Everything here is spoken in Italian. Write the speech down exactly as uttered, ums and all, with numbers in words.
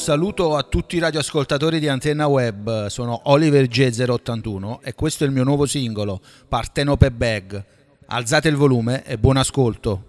saluto a tutti i radioascoltatori di Antenna Web, sono Oliver J zero ottantuno e questo è il mio nuovo singolo, Partenope Bag. Alzate il volume e buon ascolto.